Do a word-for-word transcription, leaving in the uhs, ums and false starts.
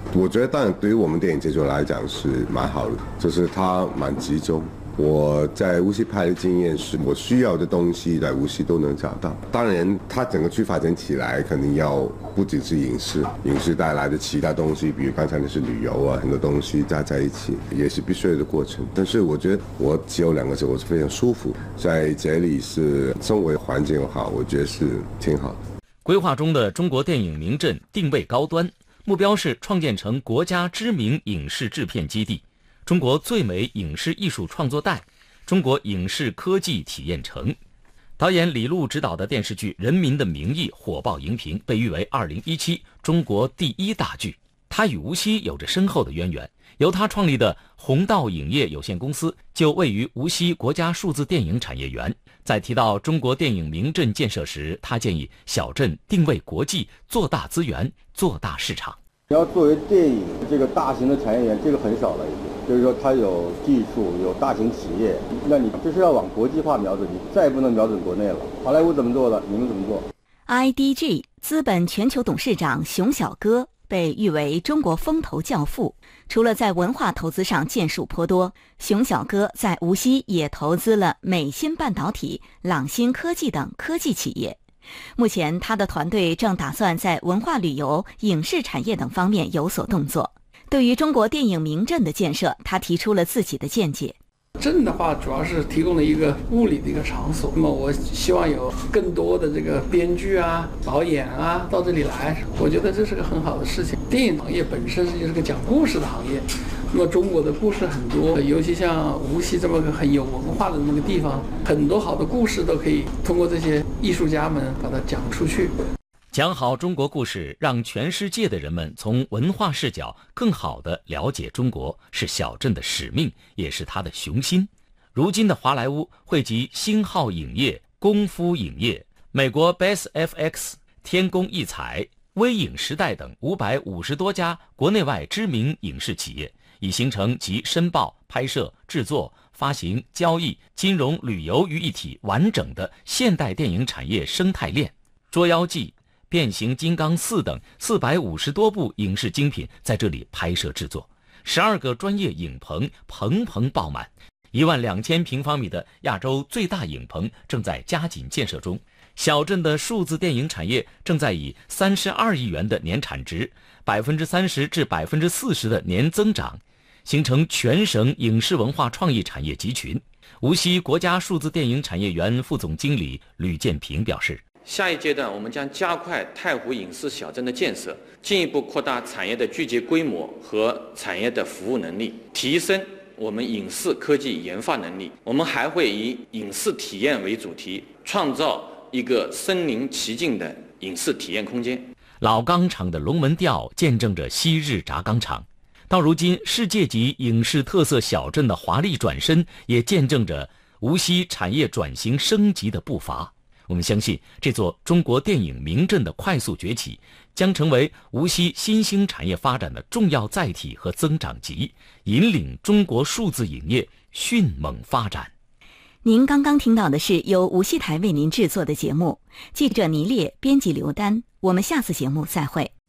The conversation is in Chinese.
我觉得当然对于我们电影制作来讲是蛮好的，就是它蛮集中。我在无锡拍的经验是，我需要的东西在无锡都能找到。当然，它整个去发展起来，肯定要不仅是影视，影视带来的其他东西，比如刚才那是旅游啊，很多东西加在一起，也是必须的过程。但是我觉得我只有两个字，我是非常舒服，在这里是生活环境好，我觉得是挺好的。 规划中的中国电影名镇定位高端，目标是创建成国家知名影视制片基地。中国最美影视艺术创作带，中国影视科技体验城。导演李路执导的电视剧《人民的名义》火爆荧屏，被誉为二零一七中国第一大剧。它与无锡有着深厚的渊源，由他创立的弘道影业有限公司就位于无锡国家数字电影产业园。在提到中国电影名镇建设时，他建议小镇定位国际，做大资源，做大市场。 要作为电影这个大型的产业园，这个很少了已经。就是说它有技术，有大型企业，那你就是要往国际化瞄准，你再也不能瞄准国内了。好莱坞怎么做的，你们怎么做 ？I D G 资本全球董事长熊小哥被誉为中国风投教父，除了在文化投资上建树颇多，熊小哥在无锡也投资了美芯半导体、朗芯科技等科技企业。目前他的团队正打算在文化旅游、影视产业等方面有所动作。对于中国电影名镇的建设，他提出了自己的见解。 镇的话，主要是提供了一个物理的一个场所。那么，我希望有更多的这个编剧啊、导演啊到这里来，我觉得这是个很好的事情。电影行业本身是就是个讲故事的行业，那么中国的故事很多，尤其像无锡这么个很有文化的那个地方，很多好的故事都可以通过这些艺术家们把它讲出去。 讲好中国故事，让全世界的人们从文化视角更好地了解中国，是小镇的使命，也是它的雄心。如今的华莱坞汇集星浩影业、功夫影业、美国 B E S F X、天工艺彩、微影时代等五百五十多家国内外知名影视企业，已形成集申报、拍摄、制作、发行、交易、金融、旅游于一体完整的现代电影产业生态链。捉妖记、变形金刚四等四百五十多部影视精品在这里拍摄制作，十二个专业影棚棚棚爆满，一万两千平方米的亚洲最大影棚正在加紧建设中。小镇的数字电影产业正在以三十二亿元的年产值、百分之三十至百分之四十的年增长，形成全省影视文化创意产业集群。无锡国家数字电影产业园副总经理吕建平表示， 下一阶段，我们将加快太湖影视小镇的建设，进一步扩大产业的聚集规模和产业的服务能力，提升我们影视科技研发能力。我们还会以影视体验为主题，创造一个身临其境的影视体验空间。 老钢厂的龙门吊见证着昔日轧钢厂，到如今世界级影视特色小镇的华丽转身，也见证着无锡产业转型升级的步伐。我们相信，这座中国电影名镇的快速崛起，将成为无锡新兴产业发展的重要载体和增长极，引领中国数字影业迅猛发展。 您刚刚听到的是由无锡台为您制作的节目，记者倪烈，编辑刘丹。我们下次节目再会。